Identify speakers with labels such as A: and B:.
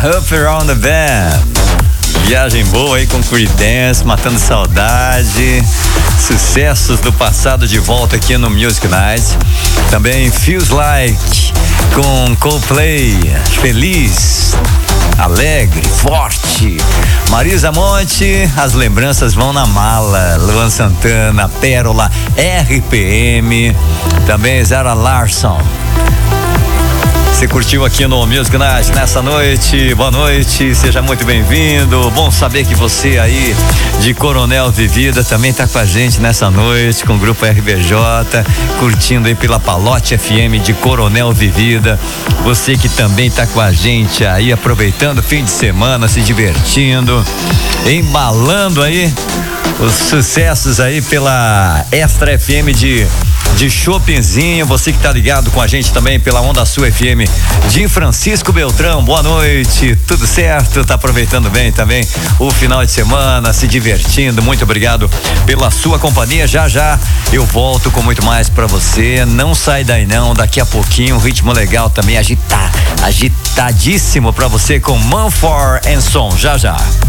A: Up Around the Bend. Viagem boa aí com Creedence, matando saudade. Sucessos do passado de volta aqui no Music Night. Também Feels Like com Coldplay. Feliz, alegre, forte. Marisa Monte, as lembranças vão na mala. Luan Santana, Pérola, RPM. Também Zara Larsson. Você curtiu aqui no Music Night nessa noite? Boa noite, seja muito bem-vindo. Bom saber que você aí de Coronel Vivida também tá com a gente nessa noite com o Grupo RBJ, curtindo aí pela Palote FM de Coronel Vivida. Você que também tá com a gente aí aproveitando o fim de semana, se divertindo, embalando aí os sucessos aí pela Extra FM de Chopinzinho. Você que tá ligado com a gente também pela Onda Sul FM de Francisco Beltrão. Boa noite, tudo certo? Tá aproveitando bem também o final de semana, se divertindo. Muito obrigado pela sua companhia. Já já eu volto com muito mais pra você. Não sai daí não, daqui a pouquinho um ritmo legal também agitadíssimo pra você com Mumford & Sons. Já já.